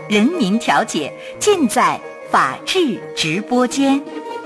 人民调解，尽在法治直播间。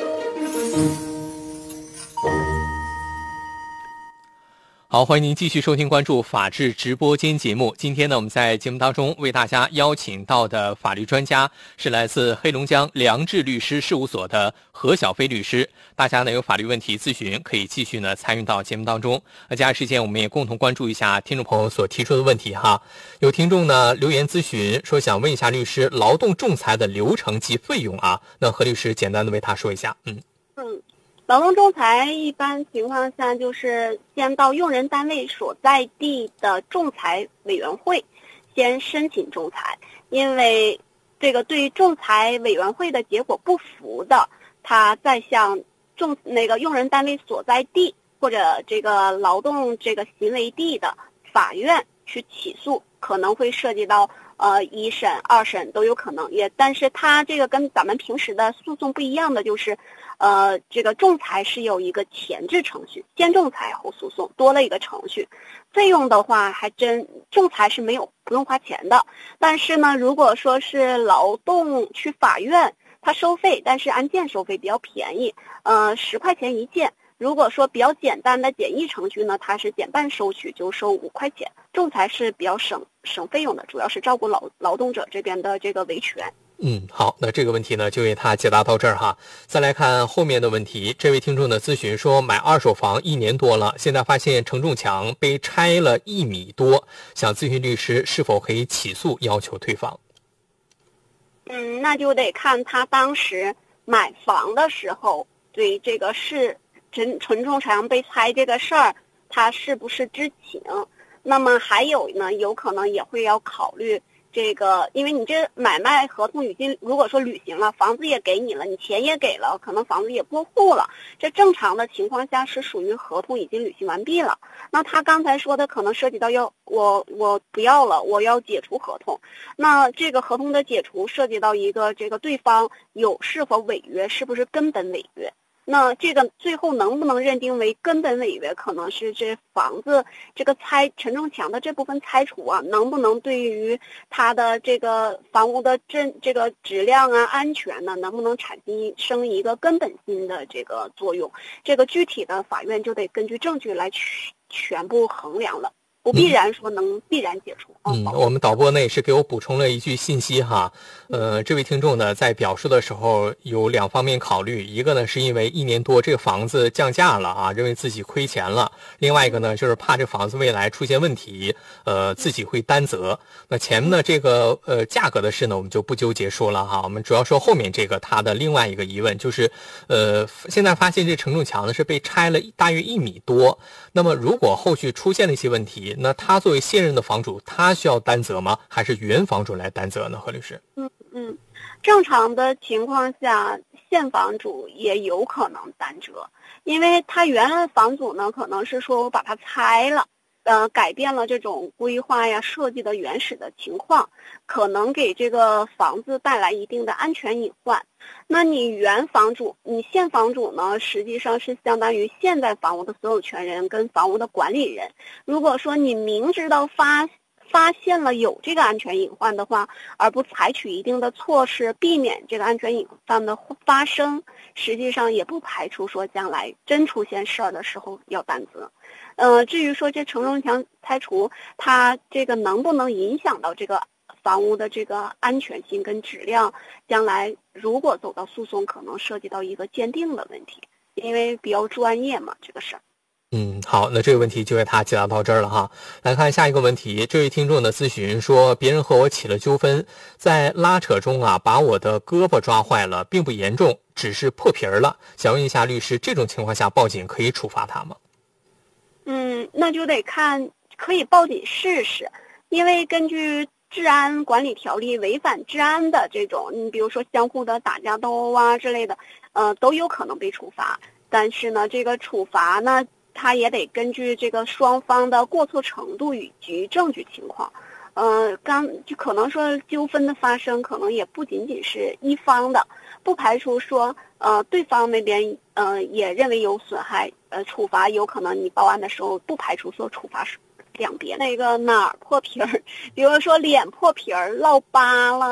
好，欢迎您继续收听关注法治直播间节目。今天呢，我们在节目当中为大家邀请到的法律专家是来自黑龙江良智律师事务所的何小飞律师。大家呢有法律问题咨询，可以继续呢参与到节目当中。接下来时间我们也共同关注一下听众朋友所提出的问题哈。有听众呢留言咨询说，想问一下律师，劳动仲裁的流程及费用啊，那何律师简单的为他说一下。 劳动仲裁一般情况下就是先到用人单位所在地的仲裁委员会先申请仲裁，因为这个对仲裁委员会的结果不服的，他再向用人单位所在地或者这个劳动这个行为地的法院去起诉，可能会涉及到一审、二审都有可能。但是它这个跟咱们平时的诉讼不一样的就是，这个仲裁是有一个前置程序，先仲裁后诉讼，多了一个程序。费用的话，还真仲裁是不用花钱的。但是呢，如果说是劳动去法院，它收费，但是案件收费比较便宜，10块钱一件。如果说比较简单的简易程序呢，它是减半收取，就收5块钱。仲裁是比较省费用的，主要是照顾劳动者这边的这个维权。 好，那这个问题呢就为他解答到这儿哈。再来看后面的问题，这位听众的咨询说，买二手房1年多了，现在发现承重墙被拆了1米多，想咨询律师是否可以起诉要求退房。 那就得看他当时买房的时候对这个承重墙被拆这个事儿，他是不是知情？那么还有呢，有可能也会要考虑这个，因为你这买卖合同已经如果说履行了，房子也给你了，你钱也给了，可能房子也过户了，这正常的情况下是属于合同已经履行完毕了。那他刚才说的可能涉及到我不要了，我要解除合同。那这个合同的解除涉及到一个这个对方是否违约，是不是根本违约？那这个最后能不能认定为根本违约，可能是这房子这个承重墙的这部分拆除啊，能不能对于它的这个房屋的这个质量啊、安全呢，能不能产生一个根本性的这个作用？这个具体的法院就得根据证据来全部衡量了。不必然说能必然解除。 我们导播呢也是给我补充了一句信息哈，这位听众呢在表述的时候有2方面考虑，一个呢是因为1年多这个房子降价了啊，认为自己亏钱了；另外一个呢就是怕这房子未来出现问题，自己会担责。那前面的这个价格的事呢，我们就不纠结说了哈，我们主要说后面这个他的另外一个疑问就是，现在发现这承重墙呢是被拆了大约1米多，那么如果后续出现了一些问题，那他作为现任的房主，他需要担责吗？还是原房主来担责呢？何律师？ 正常的情况下，现房主也有可能担责，因为他原来房主呢，可能是说我把它拆了，改变了这种规划呀、设计的原始的情况，可能给这个房子带来一定的安全隐患。那你原房主，你现房主呢，实际上是相当于现在房屋的所有权人跟房屋的管理人。如果说你明知道发现了有这个安全隐患的话，而不采取一定的措施避免这个安全隐患的发生，实际上也不排除说将来真出现事儿的时候要担责。至于说这承重墙拆除，它这个能不能影响到这个房屋的这个安全性跟质量，将来如果走到诉讼，可能涉及到一个鉴定的问题，因为比较专业嘛，这个事儿。 好，那这个问题就为他解答到这儿了哈。来看下一个问题，这位听众的咨询说，别人和我起了纠纷，在拉扯中啊，把我的胳膊抓坏了，并不严重，只是破皮儿了。想问一下律师，这种情况下报警可以处罚他吗？ 那就得看，可以报警试试，因为根据治安管理条例，违反治安的这种，你比如说相互的打架斗殴啊之类的，都有可能被处罚。但是呢，这个处罚呢，它也得根据这个双方的过错程度以及证据情况。就可能说纠纷的发生，可能也不仅仅是一方的，不排除说对方那边也认为有损害，处罚有可能你报案的时候不排除说处罚两边。那个哪儿破皮儿，比如说脸破皮儿、落疤了。